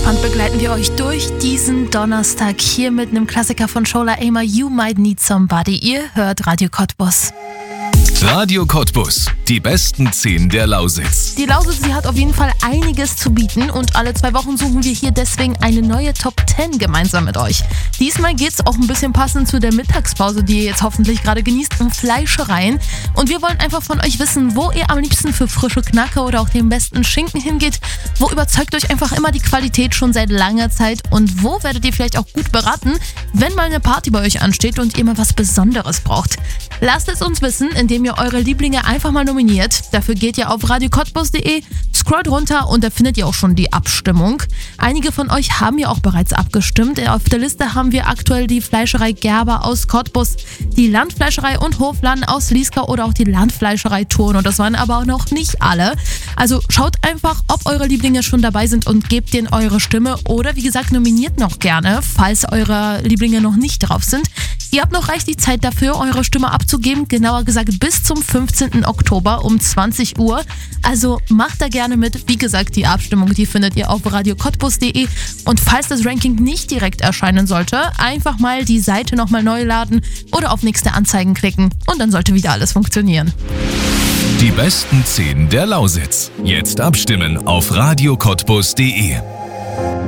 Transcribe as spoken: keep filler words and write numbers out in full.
entspannt begleiten wir euch durch diesen Donnerstag hier mit einem Klassiker von Shola Amer, You Might Need Somebody. Ihr hört Radio Cottbus. Radio Cottbus, die besten zehn der Lausitz. Die Lausitz, sie hat auf jeden Fall einiges zu bieten und alle zwei Wochen suchen wir hier deswegen eine neue Top zehn gemeinsam mit euch. Diesmal geht es auch ein bisschen passend zu der Mittagspause, die ihr jetzt hoffentlich gerade genießt, um Fleischereien. Und wir wollen einfach von euch wissen, wo ihr am liebsten für frische Knacke oder auch den besten Schinken hingeht. Wo überzeugt euch einfach immer die Qualität schon seit langer Zeit und wo werdet ihr vielleicht auch gut beraten, wenn mal eine Party bei euch ansteht und ihr mal was Besonderes braucht. Lasst es uns wissen, indem ihr eure Lieblinge einfach mal nominiert. Dafür geht ihr auf radio cottbus punkt de, scrollt runter und da findet ihr auch schon die Abstimmung. Einige von euch haben ja auch bereits abgestimmt. Auf der Liste haben wir aktuell die Fleischerei Gerber aus Cottbus, die Landfleischerei und Hofladen aus Lieska oder auch die Landfleischerei Thurn. Und das waren aber auch noch nicht alle. Also schaut einfach, ob eure Lieblinge schon dabei sind und gebt denen eure Stimme. Oder wie gesagt, nominiert noch gerne, falls eure Lieblinge noch nicht drauf sind. Ihr habt noch reichlich Zeit dafür, eure Stimme abzugeben. Genauer gesagt bis zum fünfzehnten Oktober um zwanzig Uhr. Also macht da gerne mit. Wie gesagt, die Abstimmung, die findet ihr auf radio cottbus punkt de. Und falls das Ranking nicht direkt erscheinen sollte, einfach mal die Seite nochmal neu laden oder auf nächste Anzeigen klicken. Und dann sollte wieder alles funktionieren. Die besten zehn der Lausitz. Jetzt abstimmen auf radio cottbus punkt de.